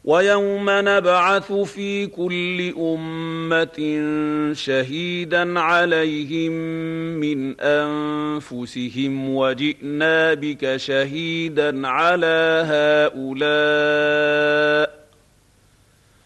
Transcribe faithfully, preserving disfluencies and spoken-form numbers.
ويوم نبعث في كل أمة شهيدا عليهم من أنفسهم وجئنا بك شهيدا على هؤلاء